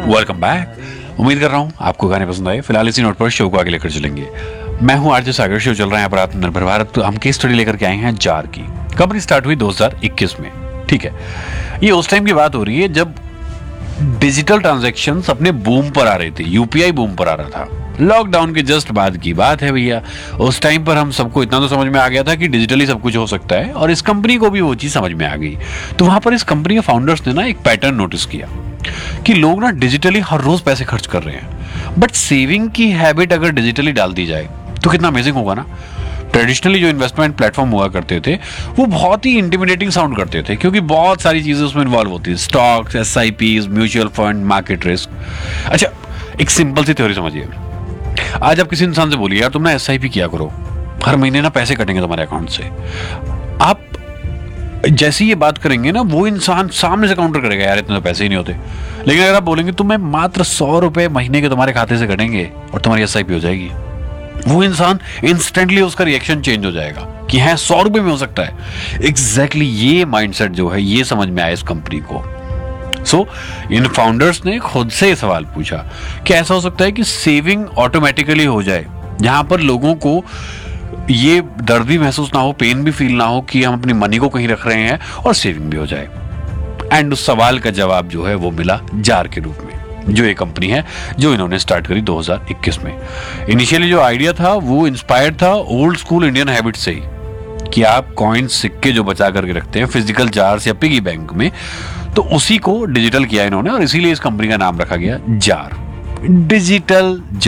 Welcome back. उम्मीद कर रहा हूँ आपको गाने पसंद आए। फिलहाल इसी नोट पर शो को आगे लेकर चलेंगे। मैं हूँ आरजे सागर। शो चल रहा है यहाँ पर आत्मनिर्भर भारत। तो हम केस स्टडी लेकर के आए हैं जार की। कंपनी स्टार्ट हुई 2021 में। ठीक है, ये उस टाइम की बात हो रही है जब डिजिटल ट्रांजैक्शंस अपने बूम पर आ रहे थे। यूपीआई बूम पर आ रहा था। लॉकडाउन के जस्ट बाद की बात है भैया। उस टाइम पर हम सबको इतना तो समझ में आ गया था कि डिजिटली सब कुछ हो सकता है, और इस कंपनी को भी वो चीज समझ में आ गई। तो वहां पर इस कंपनी के फाउंडर्स ने ना एक पैटर्न नोटिस किया कि लोग ना डिजिटली हर रोज पैसे खर्च कर रहे हैं, बट सेविंग की हैबिट अगर डिजिटली डाल दी जाए तो कितना अमेजिंग होगा ना। ट्रेडिशनली जो इन्वेस्टमेंट प्लेटफॉर्म हुआ करते थे वो बहुत ही इंटिमिडेटिंग साउंड करते थे, क्योंकि बहुत सारी चीजें उसमें इन्वॉल्व होती है। Stocks, SIPs, mutual fund, market risk. अच्छा, एक सिंपल सी थ्योरी समझिए। आज आप किसी इंसान से बोलिए यार तुम ना एसआईपी किया करो, हर महीने ना पैसे कटेंगे तुम्हारे अकाउंट से। आप जैसे ये बात करेंगे ना, वो इंसान सामने से काउंटर करेगा यार इतने तो पैसे ही नहीं होते। लेकिन अगर आप बोलेंगे तुम्हें मात्र 100 रुपए महीने के तुम्हारे खाते से कटेंगे और तुम्हारी एसआईपी हो जाएगी, वो इंसान इंस्टेंटली उसका रिएक्शन चेंज हो जाएगा कि है 100 रुपए में हो सकता है। एग्जैक्टली ये माइंडसेट जो है ये समझ में आया इस कंपनी को। सो इन फाउंडर्स ने खुद से सवाल पूछा कि ऐसा हो सकता है कि सेविंग ऑटोमेटिकली हो जाए, जहां पर लोगों को ये दर्द भी महसूस ना हो, पेन भी फील ना हो कि हम अपनी मनी को कहीं रख रहे हैं, और सेविंग भी हो जाए। एंड उस सवाल का जवाब जो है वो मिला जार के रूप में, जो एक कंपनी है जो इन्होंने स्टार्ट करी 2021 में। इनिशियली जो आइडिया था वो इंस्पायर्ड था ओल्ड स्कूल इंडियन हैबिट से ही, कि आप कॉइन्स, सिक्के जो बचा करके रखते हैं फिजिकल जार्स या पिगी बैंक में, तो उसी को डिजिटल किया इन्होंने, और इसीलिए इस कंपनी का नाम रखा गया जार, डिजिटल जार।